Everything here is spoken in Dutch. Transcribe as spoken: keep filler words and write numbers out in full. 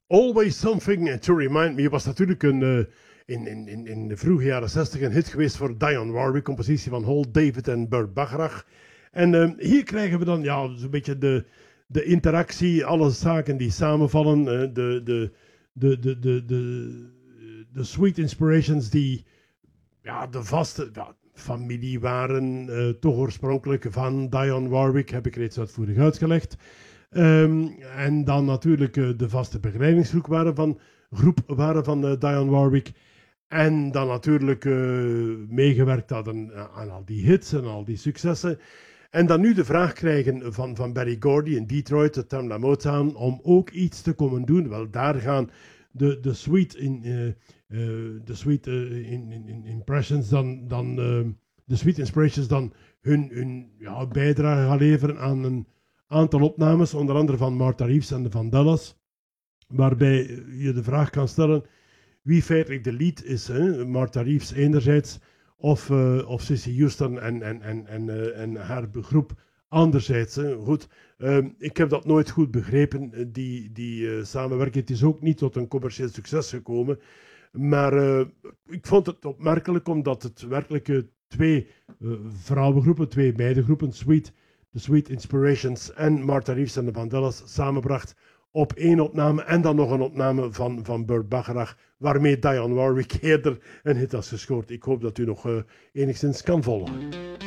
Always Something to Remind Me was natuurlijk een, uh, in, in, in, in de vroege jaren zestig een hit geweest voor Dionne Warwick, compositie van Hall David en Burt Bacharach. En uh, hier krijgen we dan ja, zo'n beetje de, de interactie, alle zaken die samenvallen, uh, de, de, de, de, de, de, de sweet inspirations die ja, de vaste ja, familie waren, uh, toch oorspronkelijk van Dionne Warwick, heb ik reeds uitvoerig uitgelegd. Um, en dan natuurlijk uh, de vaste begeleidingsgroep waren van, groep waren van uh, Dionne Warwick. En dan natuurlijk uh, meegewerkt hadden aan al die hits en al die successen. En dan nu de vraag krijgen van, van Berry Gordy in Detroit, de Tamla Motown, om ook iets te komen doen. Wel, daar gaan de, de sweet, in, uh, uh, de sweet uh, in, in, in impressions dan, dan uh, de sweet inspirations dan hun, hun ja, bijdrage gaan leveren aan een aantal opnames, onder andere van Martha Reeves en de Vandellas, waarbij je de vraag kan stellen wie feitelijk de lead is. Hè? Martha Reeves enerzijds, of, uh, of Cissy Houston en, en, en, en, uh, en haar groep anderzijds. Hè? Goed, uh, ik heb dat nooit goed begrepen, die, die uh, samenwerking. Het is ook niet tot een commercieel succes gekomen, maar uh, ik vond het opmerkelijk, omdat het werkelijk uh, twee uh, vrouwengroepen, twee meidengroepen, Sweet de Sweet Inspirations en Martha Reeves en de Vandellas samenbracht op één opname en dan nog een opname van, van Burt Bacharach, waarmee Dionne Warwick eerder een hit had gescoord. Ik hoop dat u nog uh, enigszins kan volgen.